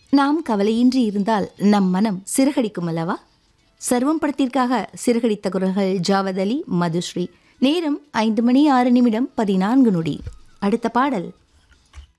நாம் கவலையின்றி இருந்தால் நம் மனம் சிறகடிக்கும் அல்லவா? சர்வம் படத்திற்காக சிறகடித்த குரல்கள் ஜாவத் அலி, மதுஸ்ரீ. நேரம் 5 மணி 6 நிமிடம் 14 நொடி. அடுத்த பாடல்